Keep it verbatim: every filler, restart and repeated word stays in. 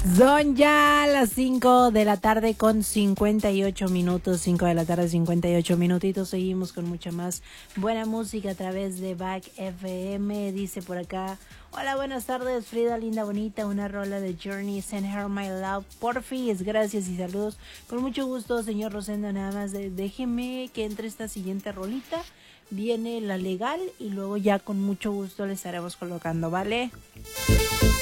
Son ya las cinco de la tarde con cincuenta y ocho minutos, cinco de la tarde cincuenta y ocho minutitos. Seguimos con mucha más buena música a través de Back F M. Dice por acá: hola, buenas tardes, Frida, linda, bonita, una rola de Journey, Send Her My Love, porfis, gracias y saludos. Con mucho gusto, señor Rosendo, nada más de, déjeme que entre esta siguiente rolita. Viene la legal y luego ya con mucho gusto le estaremos colocando, ¿vale?